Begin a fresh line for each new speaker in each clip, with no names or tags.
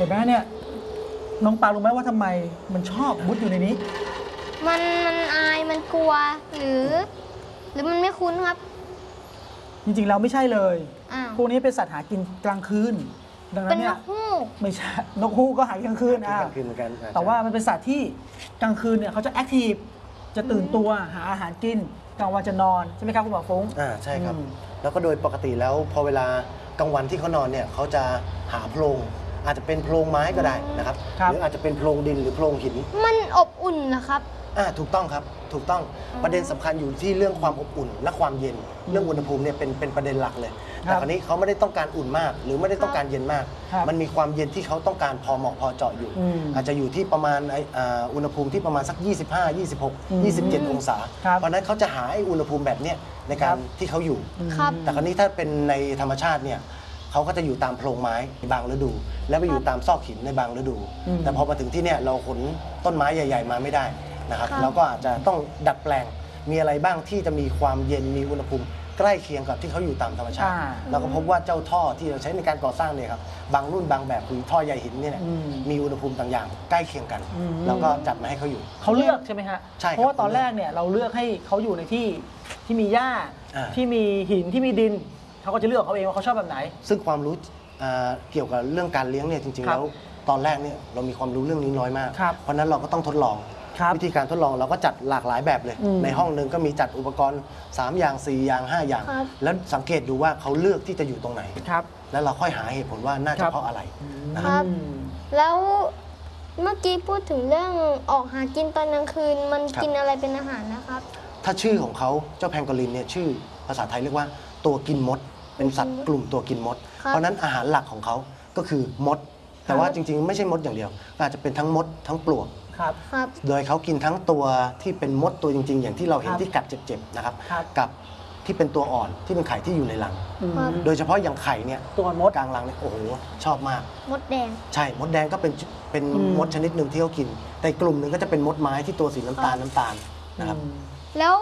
ห็นไหมเนี่ยน้องปารู้ไหมว่าทำไมมันชอบมุดอยู่ในนี้
มันอายมันกลัวหรือมันไม่คุ้นครับ
จริงๆเราไม่ใช่เลยพวกนี้เป็นสัตว์หากินกลางคืนดังนั้นเนี่ย
เป็นนกฮูก
ไม่ใช่นกฮูกก็หากลางคืน
กลางคืนเหมือนกัน
แต่ว่ามันเป็นสัตว์ที่กลางคืนเนี่ยเขาจะแอคทีฟจะตื่นตัวหาอาหารกินกลางวันจะนอนใช่ไหมครับคุณหมอฟุ้ง
ใช่ครับแล้วก็โดยปกติแล้วพอเวลากลางวันที่เขานอนเนี่ยเขาจะหาโพรงอาจจะเป็นโพรงไม้ก็ได้นะครับหรืออาจจะเป็นโพรงดินหรือโพรงหิน
มันอบอุ่นนะครับ
ถูกต้องครับถูกต้องประเด็นสำคัญอยู่ที่เรื่องความอบอุ่นและความเย็นเรื่องอุณหภูมิเนี่ยเป็นประเด็นหลักเลยแต่คราวนี้เขาไม่ได้ต้องการอุ่นมากหรือไม่ได้ต้องการเย็นมากมันมีความเย็นที่เขาต้องการพอเหมาะพอเจาะอยู่อาจจะอยู่ที่ประมาณอุณหภูมิที่ประมาณสัก25 26 27องศาเพราะนั้นเขาจะหาไอ้อุณหภูมิแบบเนี้ยในการที่เขาอยู่แต่คราวนี้ถ้าเป็นในธรรมชาติเนี่ยเขาก็จะอยู่ตามโพรงไม้ในบางฤดูและไปอยู่ตามซอกหินในบางฤดูแต่พอมาถึงที่เนี่ยเราขนต้นไม้ใหญ่ๆมาไม่ได้นะครับเราก็อาจจะต้องดัดแปลงมีอะไรบ้างที่จะมีความเย็นมีอุณหภูมิใกล้เคียงกับที่เขาอยู่ตามธรรมชาติเราก็พบว่าเจ้าท่อที่เราใช้ในการก่อสร้างเนี่ยครับบางรุ่นบางแบบคือท่อใยหินเนี่ยมีอุณหภูมิต่างอย่างใกล้เคียงกันแล้วก็จัดมาให้เขาอยู่
เขาเลือกใช่ไหมฮะใช่เพราะว่าตอนแรกเนี่ยเราเลือกให้เขาอยู่ในที่ที่มีหญ้าที่มีหินที่มีดินเขาก็จะเลือกเขาเองว่าเขาชอบแบบไหน
ซึ่งความรู้เกี่ยวกับเรื่องการเลี้ยงเนี่ยจริงๆแล้วตอนแรกเนี่ยเรามีความรู้เรื่องนี้น้อยมากเพราะนั้นเราก็ต้องทดลองวิธีการทดลองเราก็จัดหลากหลายแบบเลยในห้องหนึ่งก็มีจัดอุปกรณ์3อย่าง4อย่าง5อย่างแล้วสังเกตดูว่าเขาเลือกที่จะอยู่ตรงไหนแล้วเราค่อยหาเหตุผลว่าน่าจะเพราะอะไร
นะครับแล้วเมื่อกี้พูดถึงเรื่องออกหากินตอนกลางคืนมันกินอะไรเป็นอาหารนะครับ
ถ้าชื่อของเขาเจ้าแพงโกลินเนี่ยชื่อภาษาไทยเรียกว่าตัวกินมดเป็นสัตว์กลุ่มตัวกินมดเพราะนั้นอาหารหลักของเขาก็คือมดแต่ว่าจริงๆไม่ใช่มดอย่างเดียวอาจจะเป็นทั้งมดทั้งปลวกโดยเขากินทั้งตัวที่เป็นมดตัวจริงๆอย่างที่เราเห็นที่กัดเจ็บๆนะครับกับที่เป็นตัวอ่อนที่เป็นไข่ที่อยู่ในรังโดยเฉพาะอย่างไข่เนี่ย
ตัวมด
กลางรังเนี่ยโอ้โหชอบมาก
มดแดง
ใช่มดแดงก็เป็นมดชนิดหนึ่งที่เขากินแต่กลุ่มหนึ่งก็จะเป็นมดไม้ที่ตัวสีน้ำตาลนะครับ
แล้ว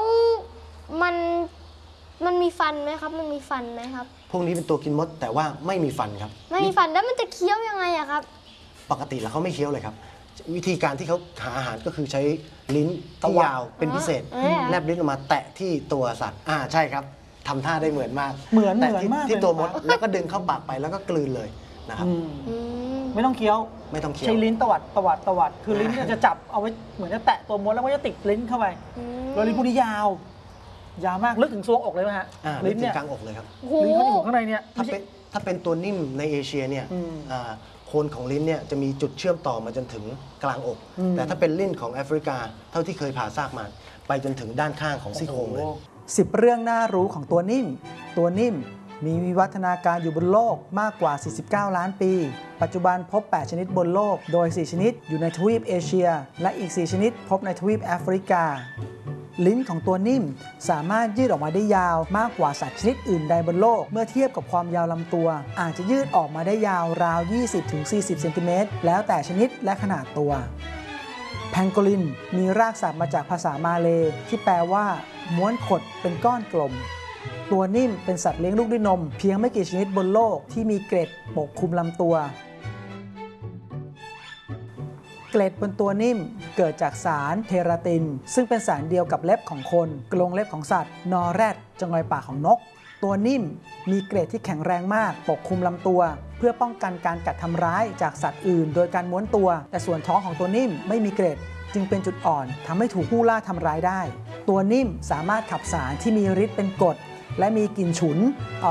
มันมีฟันไหมครับมันมีฟันไหมครับ
พวกนี้เป็นตัวกินมดแต่ว่าไม่มีฟันครับ
ไม่มีฟันแล้วมันจะเคี้ยวยังไงอะครับ
ปกติแล้วเขาไม่เคี้ยวเลยครับวิธีการที่เขาหาอาหารก็คือใช้ลิ้นที่ยาวเป็นพิเศษแลบลิ้นออกมาแตะที่ตัวสัตว์ใช่ครับทำท่าได้เหมือนมาก
เหมือนมาก
ที่ตัวมดแล้วก็ดึงเข้าปากไปแล้วก็กลืนเลยนะครับ
ไม่ต้องเคี้ยวใช้ลิ้นตวัดคือลิ้นจะจับเอาไว้เหมือนจะแตะตัวมดแล้วก็จะติดลิ้นเข้าไปแล้วลิ้นพวกนี้ยาวมากลึกถึงซวงอกเลยไหมฮะ
ลิ้นเนี่ยกลางอกเลยครับ
ลิ้นเขาอยู่ข้างในเนี่ย
ถ้าเป็นตัวนิ่มในเอเชียเนี่ยโคนของลิ้นเนี่ยจะมีจุดเชื่อมต่อมาจนถึงกลางอกแต่ถ้าเป็นลิ้นของแอฟริกาเท่าที่เคยผ่าซากมาไปจนถึงด้านข้างของซี่โครงเลย
10 เรื่องน่ารู้ของตัวนิ่มมีวิวัฒนาการอยู่บนโลกมากกว่า49ล้านปีปัจจุบันพบ8ชนิดบนโลกโดย4ชนิดอยู่ในทวีปเอเชียและอีก4ชนิดพบในทวีปแอฟริกาลิ้นของตัวนิ่มสามารถยืดออกมาได้ยาวมากกว่าสัตว์ชนิดอื่นใดบนโลกเมื่อเทียบกับความยาวลำตัวอาจจะยืดออกมาได้ยาวราว 20-40 เซนติเมตรแล้วแต่ชนิดและขนาดตัวแพงโกลินมีรากศัพท์มาจากภาษามาเลย์ที่แปลว่าม้วนขดเป็นก้อนกลมตัวนิ่มเป็นสัตว์เลี้ยงลูกด้วยนมเพียงไม่กี่ชนิดบนโลกที่มีเกล็ดปกคลุมลำตัวเกล็ดบนตัวนิ่มเกิดจากสารเทราตินซึ่งเป็นสารเดียวกับเล็บของคนกรงเล็บของสัตว์นอแรดจงอยปากของนกตัวนิ่มมีเกล็ดที่แข็งแรงมากปกคลุมลำตัวเพื่อป้องกันการกัดทำร้ายจากสัตว์อื่นโดยการม้วนตัวแต่ส่วนท้องของตัวนิ่มไม่มีเกล็ดจึงเป็นจุดอ่อนทำให้ถูกผู้ล่าทำร้ายได้ตัวนิ่มสามารถขับสารที่มีฤทธิ์เป็นกรดและมีกลิ่นฉุน